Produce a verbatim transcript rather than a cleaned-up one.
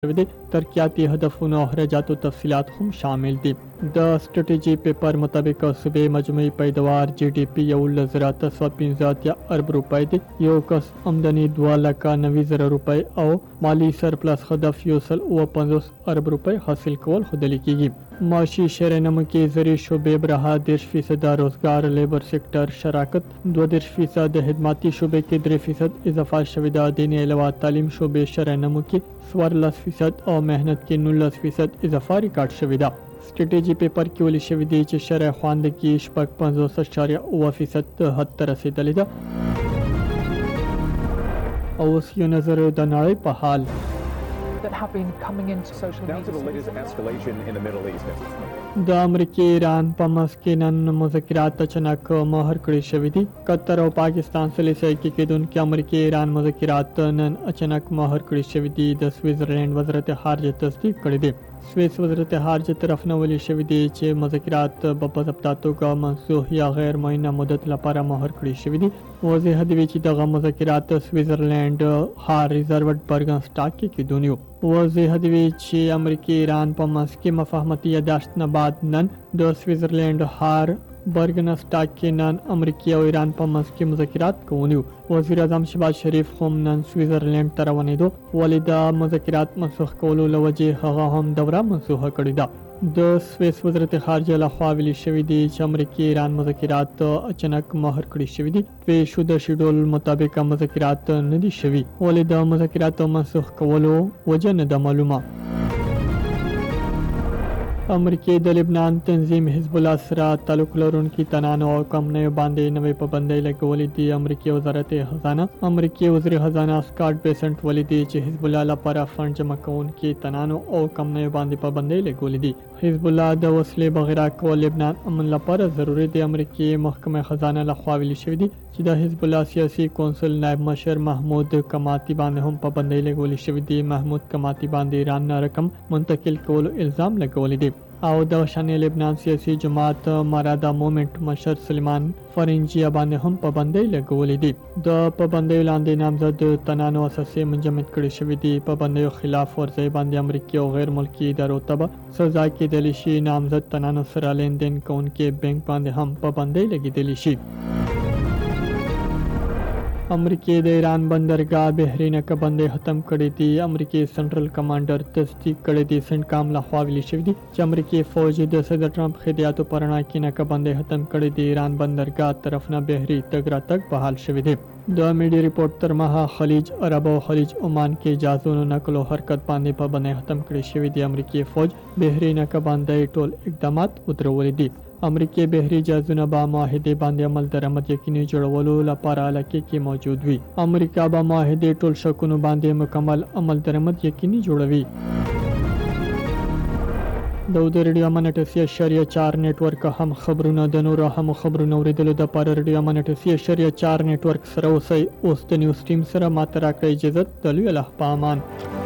شوی دی. ترقیاتي هدفونو او اخراجاتو تفصیلات هم شامل دي. د سټریټیجي پیپر مطابق صوبې مجموعي پیداوار جی ډي پی یولس زره اته سوه پنځه اتیا ارب روپۍ دی. یو کس آمدني دوه لکه نوي زره روپۍ او مالی سرپلس هدف یو سل اوه پنځوس ارب روپۍ حاصل کول ښودل کیږي. معاشي شرنمو کې زری شعبې برها دېرش فیصد روزګار لیبر سیکټر شراکت دوه دېرش فیصد خدماتي شعبې کې درې فیصد اضافه شوې ده. د دې علاوه تعلیم شعبې شرنمو کې څوارلس فیصد او مهنت کې نولس فیصد اضافه ریکارډ شوې ده. سټریټیجي پیپر کې ویل شوی دی چې شرح خواندګي شپږ پنځوس اعشاریه اوه فیصد حد ته رسیدلې ده. او اوس یو نظر د نړۍ په حال. That have been coming into social media. Down to the latest escalation in the Middle East. د امریکا ایران په منځ کې نن مذاکرات اچانک مهر کړی شوی دي. قطر او پاکستان سره سره کې کېدونکو امریکا ایران مذاکرات نن اچانک مهر کړی شوی دي. د سویټزرلند وزارت خارجه تصدیق کړی دی. سویس وزارت خارجه طرف نه ویل شوی دی چې مذاکرات په باضابطه توګه منسوخ یا غیر معینه مدت لپاره مهر کړی شوی دي. واضح دی چې دغه مذاکرات سویټزرلند هار ریزرورډ برګن سټاک کې کېدونیو. واضح دی چې امریکا ایران په منځ کې مفاهمتي یاداشت نه بعد نن د سویټزرلند هار برګن سټاک کې نن امریکا او ایران په منځ کې مذاکرات کوونیو. وزیر اعظم شهباز شریف هم نن سویټزرلند ته روانېدو. ولې د مذاکرات منسوخ کولو لوجې هغه هم دوره منسوخه کړې ده. د سویس وزارت خارجه لخوا ویلي شوی دی چې امریکا ایران مذاکرات اچانک مهر کړی شوی دي. په شوده شیډول مطابق مذاکرات نه دي شوي. ولې د مذاکرات منسوخ کولو وجه نه ده معلومه. امریکا د لبنان تنظیم حزب الله سره تعلق لرونکي تنانو او کمپنیو باندې نوې پابندۍ لګولې دي. امریکا وزارت خزانه امریکا وزیر خزانه سکاټ بیسنټ ویلي دی چې حزب الله لپاره فند جمع کوونکي تنانو او کمپنیو باندې پابندۍ لګولې دي. حزب الله د وسلې بغیر کول لبنان امن لپاره ضروری دی. امریکا محکمه خزانه لخوا ویلي شوی دی چې د حزب الله سیاسي کونسل نائب مشر محمود کماتی باندې هم پابندۍ لګولې شوی دی. محمود کماتی باندې ایران نه رقم منتقل کولو الزام لګولې دی. او د شانې لبنان سیاسي جماعت مرادا موومنت مشر سلیمان فرنجي باندې هم پابندۍ لګولې دي. د پابندۍ لاندې نامزد تنانو اساسي منجمد کړي شوی دي. پابندۍ خلاف ورزي باندې امریکا او غیر ملکی ادارو ته سزا کېدلی شي. نامزد تنانو سره لیندین کوونکي بانک باندې هم پابندۍ لګیدلی شي. امریکا د ایران بندرګاه بحرین کبندې ختم کړې دي. امریکا سنټرل کمانډر تصدیق کړې دي. سنټکام لخوا ویل شوی دی چې امریکا فوج د صدر ټرمپ هدایتو پرنا کې نه کبندې ختم کړې دي. ایران بندرګاه طرف نه بحري تګ راتګ بحال شوی دی. د میډیا ریپورت تر مها خلیج عرب او خلیج عمان کې جازونو نقل او حرکت باندې پابندۍ ختم کړې شوی دی. امریکا فوج بحري نه کبندې ټول اقدامات ودرولې دي. امریکا بحري جازونه به معاهده باندې عمل درآمد یقیني جوړولو لپاره علاقه کې موجود وي. امریکا به معاهده ټول شکونو باندې مکمل عمل درآمد یقیني جوړوي. د ریډیو امانت سی اشاریه چار نیټورک هم خبرونه د نورو هم خبرونه اوریدلو د پاره ریډیو امانت سی اشاریه چار نیټورک سره اوسئ. اوس د نیوز ټیم سره ماته راکړئ اجازه. د لوی الله په امان.